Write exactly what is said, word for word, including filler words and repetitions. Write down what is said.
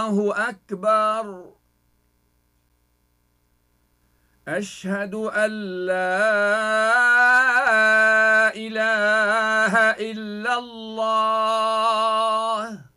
الله أكبر. أشهد أن لا إله إلا الله.